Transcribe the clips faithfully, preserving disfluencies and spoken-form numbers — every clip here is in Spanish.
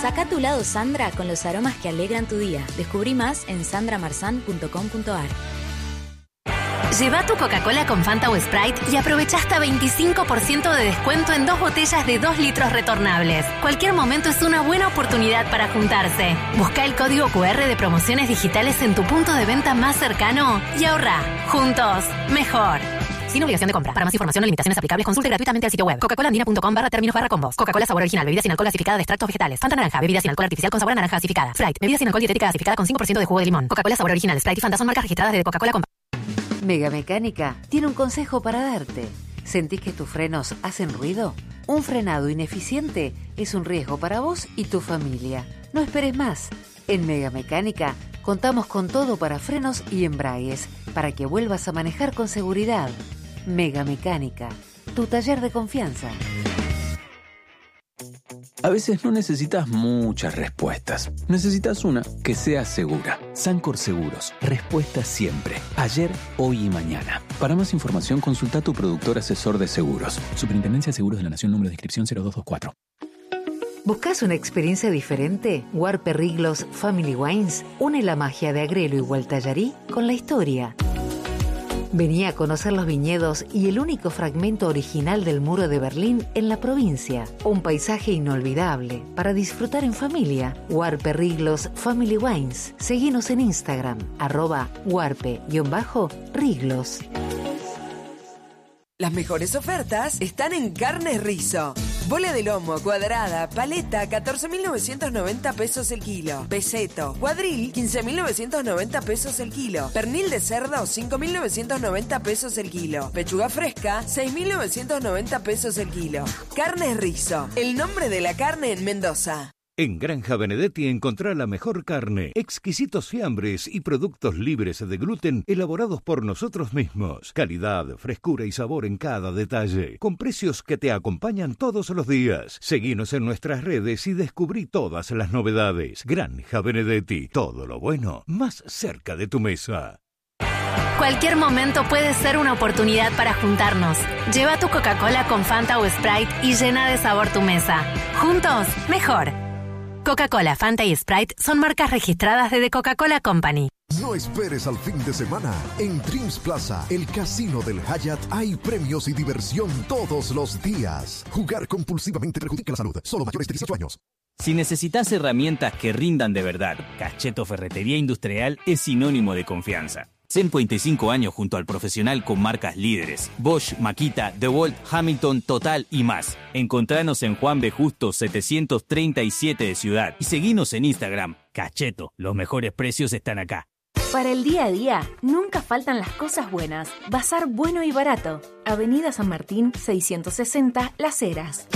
Saca tu lado Sandra con los aromas que alegran tu día. Descubrí más en sandra marzán punto com punto a r. Lleva tu Coca-Cola con Fanta o Sprite y aprovecha hasta veinticinco por ciento de descuento en dos botellas de dos litros retornables. Cualquier momento es una buena oportunidad para juntarse. Busca el código cu erre de promociones digitales en tu punto de venta más cercano y ahorra. Juntos, mejor. Sin obligación de compra. Para más información o limitaciones aplicables, consulte gratuitamente el sitio web coca cola andina punto com barra términos barra combos. Coca-Cola sabor original, bebida sin alcohol gasificada de extractos vegetales. Fanta naranja, bebida sin alcohol artificial con sabor a naranja gasificada. Sprite, bebida sin alcohol dietética gasificada con cinco por ciento de jugo de limón. Coca-Cola sabor original, Sprite y Fanta son marcas registradas de Coca-Cola Company. Mega Mecánica tiene un consejo para darte. ¿Sentís que tus frenos hacen ruido? Un frenado ineficiente es un riesgo para vos y tu familia. No esperes más. En Mega Mecánica contamos con todo para frenos y embragues, para que vuelvas a manejar con seguridad. Mega Mecánica, tu taller de confianza. A veces no necesitas muchas respuestas. Necesitas una que sea segura. Sancor Seguros. Respuesta siempre. Ayer, hoy y mañana. Para más información, consulta a tu productor asesor de seguros. Superintendencia de Seguros de la Nación, número de inscripción cero dos dos cuatro. ¿Buscas una experiencia diferente? Huarpe Riglos Family Wines une la magia de Agrelo y Gualtallarí con la historia. Vení a conocer los viñedos y el único fragmento original del muro de Berlín en la provincia. Un paisaje inolvidable para disfrutar en familia. Huarpe Riglos Family Wines. Seguinos en Instagram, arroba huarpe-riglos. Las mejores ofertas están en Carnes Rizo. Bola de lomo, cuadrada, paleta, catorce mil novecientos noventa pesos el kilo. Peseto, cuadril, quince mil novecientos noventa pesos el kilo. Pernil de cerdo, cinco mil novecientos noventa pesos el kilo. Pechuga fresca, seis mil novecientos noventa pesos el kilo. Carnes Rizo, el nombre de la carne en Mendoza. En Granja Benedetti encontrá la mejor carne, exquisitos fiambres y productos libres de gluten elaborados por nosotros mismos. Calidad, frescura y sabor en cada detalle, con precios que te acompañan todos los días. Seguinos en nuestras redes y descubrí todas las novedades. Granja Benedetti, todo lo bueno más cerca de tu mesa. Cualquier momento puede ser una oportunidad para juntarnos. Lleva tu Coca-Cola con Fanta o Sprite y llena de sabor tu mesa. Juntos, mejor. Coca-Cola, Fanta y Sprite son marcas registradas de The Coca-Cola Company. No esperes al fin de semana. En Dreams Plaza, el casino del Hyatt, hay premios y diversión todos los días. Jugar compulsivamente perjudica la salud. Solo mayores de dieciocho años. Si necesitas herramientas que rindan de verdad, Cacheto Ferretería Industrial es sinónimo de confianza. ciento cinco años junto al profesional con marcas líderes. Bosch, Makita, DeWalt, Hamilton, Total y más. Encontranos en Juan B. Justo setecientos treinta y siete de Ciudad. Y seguinos en Instagram. Cacheto, los mejores precios están acá. Para el día a día, nunca faltan las cosas buenas. Bazar bueno y barato. Avenida San Martín, seiscientos sesenta, Las Heras.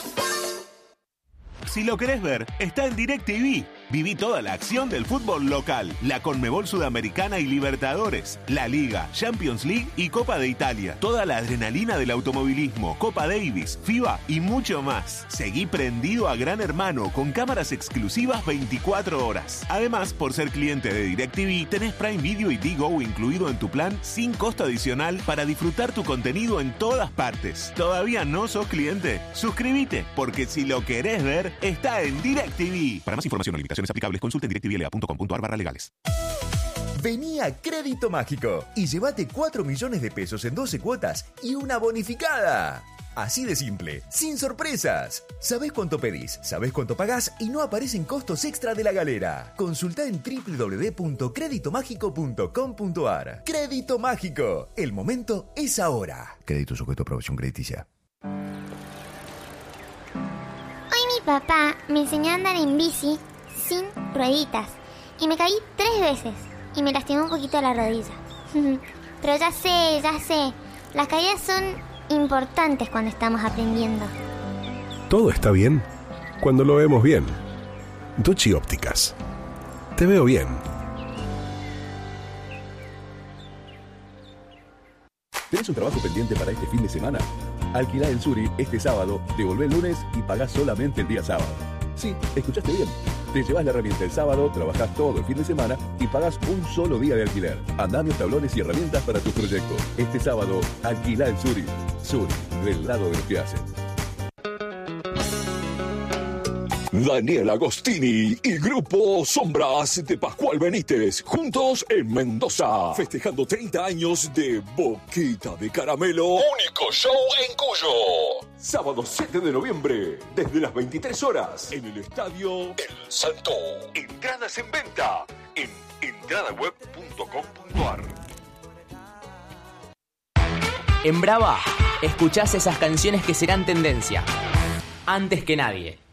Si lo querés ver, está en DirecTV. Viví toda la acción del fútbol local, la Conmebol Sudamericana y Libertadores, la Liga, Champions League y Copa de Italia. Toda la adrenalina del automovilismo, Copa Davis, FIBA y mucho más. Seguí prendido a Gran Hermano con cámaras exclusivas veinticuatro horas. Además, por ser cliente de DirecTV, tenés Prime Video y Digo incluido en tu plan sin costo adicional para disfrutar tu contenido en todas partes. ¿Todavía no sos cliente? Suscríbete, porque si lo querés ver, está en DirecTV. Para más información o limitaciones aplicables, consulte en directvla punto com punto a r barra legales. Vení a Crédito Mágico y llévate cuatro millones de pesos en doce cuotas y una bonificada. Así de simple, sin sorpresas. Sabés cuánto pedís, sabés cuánto pagás y no aparecen costos extra de la galera. Consultá en doble u doble u doble u punto crédito mágico punto com punto a r. Crédito Mágico, el momento es ahora. Crédito sujeto a aprobación crediticia. Hoy mi papá me enseñó a andar en bici sin rueditas y me caí tres veces y me lastimó un poquito la rodilla. Pero ya sé, ya sé, las caídas son importantes cuando estamos aprendiendo. Todo está bien cuando lo vemos bien. Duchi Ópticas. Te veo bien. ¿Tenés un trabajo pendiente para este fin de semana? Alquilá en Suri este sábado, devolvé el lunes y pagás solamente el día sábado. Sí, escuchaste bien. Te llevas la herramienta el sábado, trabajás todo el fin de semana y pagás un solo día de alquiler. Andamios, tablones y herramientas para tus proyectos. Este sábado, alquilá en Suri. Suri, del lado de los que hacen. Daniel Agostini y Grupo Sombras de Pascual Benítez, juntos en Mendoza, festejando treinta años de Boquita de Caramelo. Único show en Cuyo. Sábado siete de noviembre, desde las veintitrés horas, en el Estadio El Salto. Entradas en venta en entradaweb punto com punto ar. En Brava, escuchás esas canciones que serán tendencia. Antes que nadie.